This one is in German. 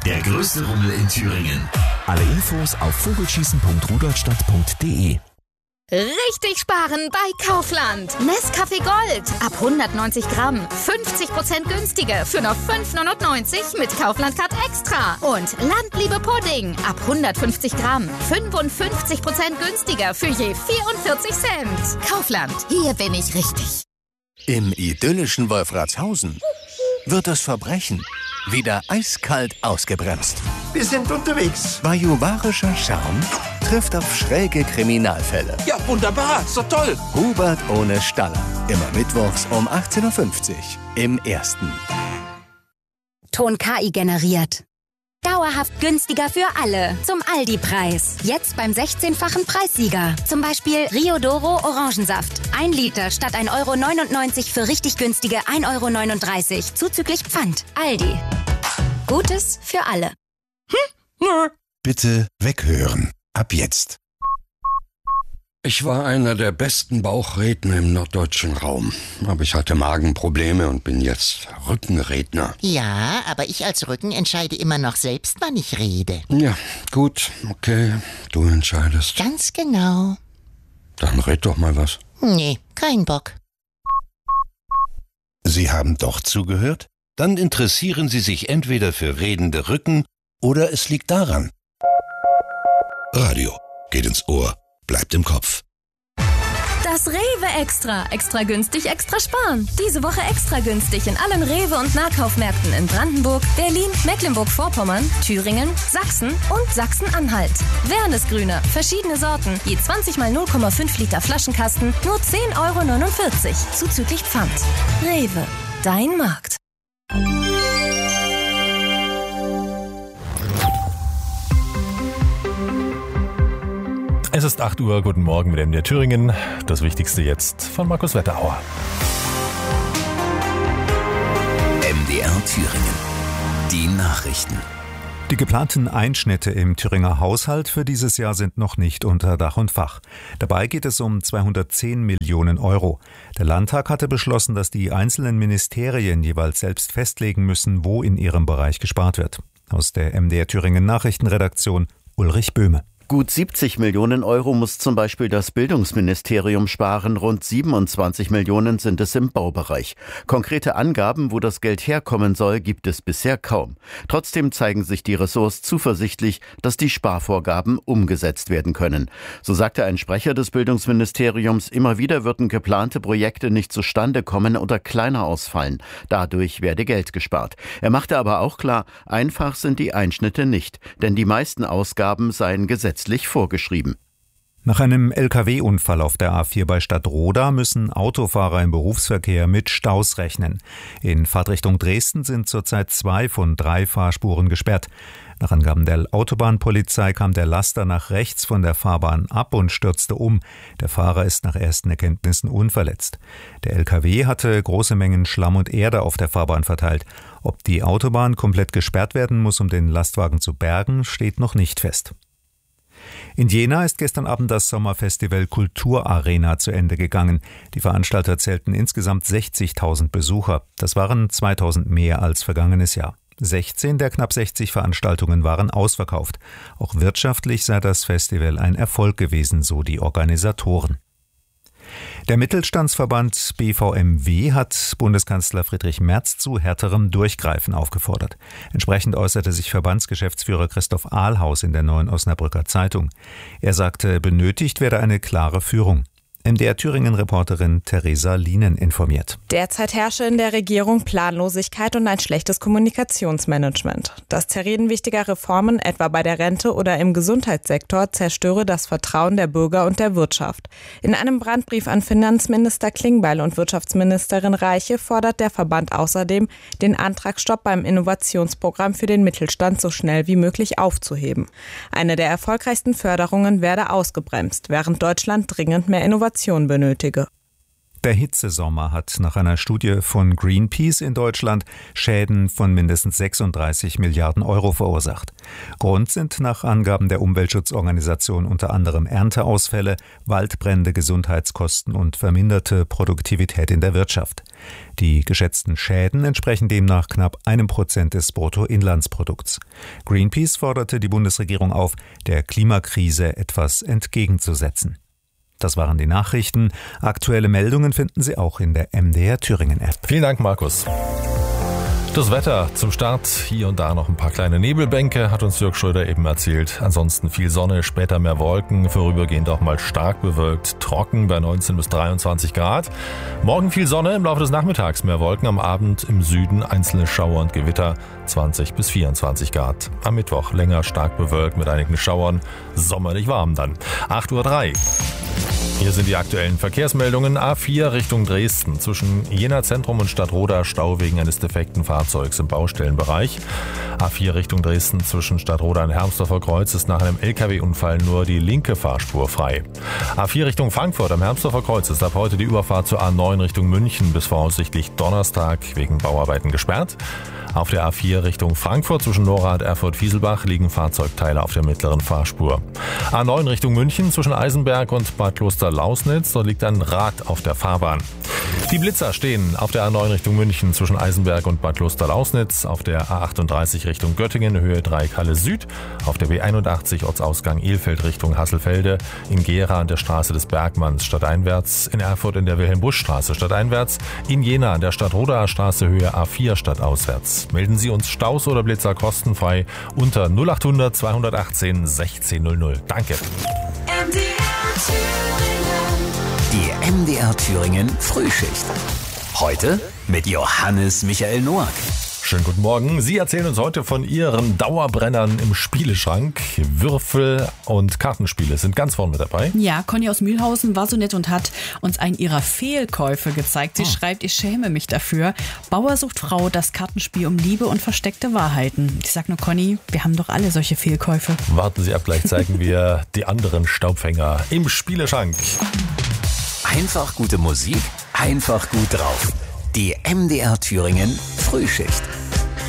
Der größte Rummel in Thüringen. Alle Infos auf vogelschießen.rudolstadt.de. Richtig sparen bei Kaufland. Nescafé Gold ab 190 Gramm. 50% günstiger für nur 5,99 mit Kaufland Card Extra. Und Landliebe Pudding ab 150 Gramm. 55% günstiger für je 44 Cent. Kaufland, hier bin ich richtig. Im idyllischen Wolfratshausen wird das Verbrechen wieder eiskalt ausgebremst. Wir sind unterwegs. Bajuwarischer Charme trifft auf schräge Kriminalfälle. Ja, wunderbar. So toll. Hubert ohne Staller. Immer mittwochs um 18.50 Uhr im Ersten. Ton KI generiert. Dauerhaft günstiger für alle. Zum Aldi-Preis. Jetzt beim 16-fachen Preissieger. Zum Beispiel Rio Doro Orangensaft. 1 Liter statt 1,99 € für richtig günstige 1,39 € zuzüglich Pfand. Aldi. Gutes für alle. Nö. Bitte weghören. Ab jetzt. Ich war einer der besten Bauchredner im norddeutschen Raum. Aber ich hatte Magenprobleme und bin jetzt Rückenredner. Ja, aber ich als Rücken entscheide immer noch selbst, wann ich rede. Ja, gut, okay, du entscheidest. Ganz genau. Dann red doch mal was. Nee, kein Bock. Sie haben doch zugehört? Dann interessieren Sie sich entweder für redende Rücken oder es liegt daran. Radio geht ins Ohr, bleibt im Kopf. Das Rewe Extra. Extra günstig, extra sparen. Diese Woche extra günstig in allen Rewe- und Nahkaufmärkten in Brandenburg, Berlin, Mecklenburg-Vorpommern, Thüringen, Sachsen und Sachsen-Anhalt. Wernesgrüner, verschiedene Sorten, je 20 mal 0,5 Liter Flaschenkasten, nur 10,49 € zuzüglich Pfand. Rewe, dein Markt. Es ist 8 Uhr, guten Morgen mit MDR Thüringen. Das Wichtigste jetzt von Markus Wetterauer. MDR Thüringen. Die Nachrichten. Die geplanten Einschnitte im Thüringer Haushalt für dieses Jahr sind noch nicht unter Dach und Fach. Dabei geht es um 210 Millionen €. Der Landtag hatte beschlossen, dass die einzelnen Ministerien jeweils selbst festlegen müssen, wo in ihrem Bereich gespart wird. Aus der MDR Thüringen Nachrichtenredaktion Ulrich Böhme. Gut 70 Millionen € muss zum Beispiel das Bildungsministerium sparen, rund 27 Millionen sind es im Baubereich. Konkrete Angaben, wo das Geld herkommen soll, gibt es bisher kaum. Trotzdem zeigen sich die Ressorts zuversichtlich, dass die Sparvorgaben umgesetzt werden können. So sagte ein Sprecher des Bildungsministeriums, immer wieder würden geplante Projekte nicht zustande kommen oder kleiner ausfallen. Dadurch werde Geld gespart. Er machte aber auch klar, einfach sind die Einschnitte nicht, denn die meisten Ausgaben seien gesetzlich vorgeschrieben. Nach einem Lkw-Unfall auf der A4 bei Stadtroda müssen Autofahrer im Berufsverkehr mit Staus rechnen. In Fahrtrichtung Dresden sind zurzeit 2 von 3 Fahrspuren gesperrt. Nach Angaben der Autobahnpolizei kam der Laster nach rechts von der Fahrbahn ab und stürzte um. Der Fahrer ist nach ersten Erkenntnissen unverletzt. Der Lkw hatte große Mengen Schlamm und Erde auf der Fahrbahn verteilt. Ob die Autobahn komplett gesperrt werden muss, um den Lastwagen zu bergen, steht noch nicht fest. In Jena ist gestern Abend das Sommerfestival Kulturarena zu Ende gegangen. Die Veranstalter zählten insgesamt 60.000 Besucher. Das waren 2.000 mehr als vergangenes Jahr. 16 der knapp 60 Veranstaltungen waren ausverkauft. Auch wirtschaftlich sei das Festival ein Erfolg gewesen, so die Organisatoren. Der Mittelstandsverband BVMW hat Bundeskanzler Friedrich Merz zu härterem Durchgreifen aufgefordert. Entsprechend äußerte sich Verbandsgeschäftsführer Christoph Ahlhaus in der Neuen Osnabrücker Zeitung. Er sagte, benötigt werde eine klare Führung. MDR Thüringen-Reporterin Theresa Lienen informiert. Derzeit herrsche in der Regierung Planlosigkeit und ein schlechtes Kommunikationsmanagement. Das Zerreden wichtiger Reformen, etwa bei der Rente oder im Gesundheitssektor, zerstöre das Vertrauen der Bürger und der Wirtschaft. In einem Brandbrief an Finanzminister Klingbeil und Wirtschaftsministerin Reiche fordert der Verband außerdem, den Antragsstopp beim Innovationsprogramm für den Mittelstand so schnell wie möglich aufzuheben. Eine der erfolgreichsten Förderungen werde ausgebremst, während Deutschland dringend mehr Innovation benötige. Der Hitzesommer hat nach einer Studie von Greenpeace in Deutschland Schäden von mindestens 36 Milliarden Euro verursacht. Grund sind nach Angaben der Umweltschutzorganisation unter anderem Ernteausfälle, Waldbrände, Gesundheitskosten und verminderte Produktivität in der Wirtschaft. Die geschätzten Schäden entsprechen demnach knapp 1% des Bruttoinlandsprodukts. Greenpeace forderte die Bundesregierung auf, der Klimakrise etwas entgegenzusetzen. Das waren die Nachrichten. Aktuelle Meldungen finden Sie auch in der MDR Thüringen App. Vielen Dank, Markus. Das Wetter zum Start, hier und da noch ein paar kleine Nebelbänke, hat uns Jörg Schröder eben erzählt. Ansonsten viel Sonne, später mehr Wolken, vorübergehend auch mal stark bewölkt, trocken bei 19 bis 23 Grad. Morgen viel Sonne, im Laufe des Nachmittags mehr Wolken, am Abend im Süden einzelne Schauer und Gewitter, 20 bis 24 Grad. Am Mittwoch länger stark bewölkt mit einigen Schauern, sommerlich warm dann. 8:03 Uhr. Hier sind die aktuellen Verkehrsmeldungen. A4 Richtung Dresden. Zwischen Jena Zentrum und Stadtroda Stau wegen eines defekten Fahrzeugs im Baustellenbereich. A4 Richtung Dresden zwischen Stadtroda und Hermsdorfer Kreuz ist nach einem LKW-Unfall nur die linke Fahrspur frei. A4 Richtung Frankfurt am Hermsdorfer Kreuz ist ab heute die Überfahrt zur A9 Richtung München bis voraussichtlich Donnerstag wegen Bauarbeiten gesperrt. Auf der A4 Richtung Frankfurt zwischen Norath, Erfurt-Fieselbach liegen Fahrzeugteile auf der mittleren Fahrspur. A9 Richtung München zwischen Eisenberg und Bad Kloster-Lausnitz, dort liegt ein Rad auf der Fahrbahn. Die Blitzer stehen auf der A9 Richtung München zwischen Eisenberg und Bad Kloster-Lausnitz, auf der A38 Richtung Göttingen, Höhe Dreieck-Halle Süd, auf der B81 Ortsausgang Elfeld Richtung Hasselfelde, in Gera an der Straße des Bergmanns stadteinwärts, in Erfurt in der Wilhelm-Busch-Straße stadteinwärts, in Jena an der Stadtrodaer Straße Höhe A4 stadtauswärts. Melden Sie uns Staus oder Blitzer kostenfrei unter 0800 218 1600. Danke. Die MDR Thüringen Frühschicht. Heute mit Johannes Michael Noack. Schönen guten Morgen. Sie erzählen uns heute von Ihren Dauerbrennern im Spieleschrank. Würfel und Kartenspiele sind ganz vorne mit dabei. Ja, Conny aus Mühlhausen war so nett und hat uns einen ihrer Fehlkäufe gezeigt. Sie schreibt, ich schäme mich dafür. Bauer sucht Frau, das Kartenspiel um Liebe und versteckte Wahrheiten. Ich sag nur, Conny, wir haben doch alle solche Fehlkäufe. Warten Sie ab, gleich zeigen wir die anderen Staubfänger im Spieleschrank. Einfach gute Musik, einfach gut drauf. Die MDR Thüringen Frühschicht.